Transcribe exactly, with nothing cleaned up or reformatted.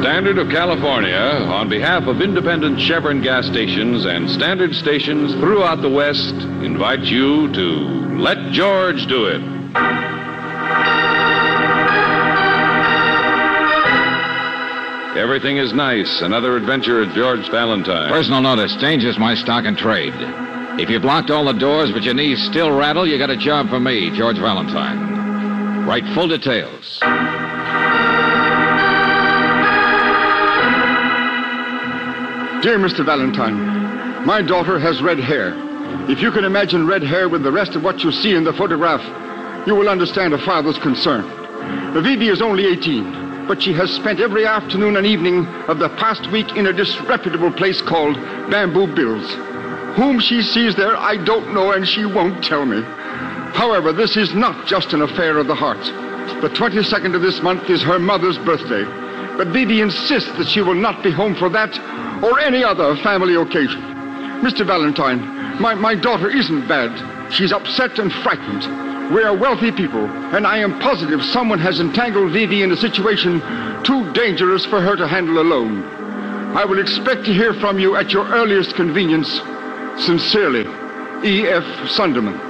Standard of California, on behalf of independent Chevron gas stations and standard stations throughout the West, invites you to Let George Do It. Everything is nice. Another adventure at George Valentine. Personal notice. Danger's my stock and trade. If you blocked all the doors but your knees still rattle, you got a job for me, George Valentine. Write full details. Dear Mister Valentine, my daughter has red hair. If you can imagine red hair with the rest of what you see in the photograph, you will understand a father's concern. Vivi is only eighteen, but she has spent every afternoon and evening of the past week in a disreputable place called Bamboo Bill's. Whom she sees there, I don't know, and she won't tell me. However, this is not just an affair of the heart. The twenty-second of this month is her mother's birthday, but Vivi insists that she will not be home for that or any other family occasion. Mister Valentine, my, my daughter isn't bad. She's upset and frightened. We are wealthy people, and I am positive someone has entangled Vivi in a situation too dangerous for her to handle alone. I will expect to hear from you at your earliest convenience. Sincerely, E F Sunderman.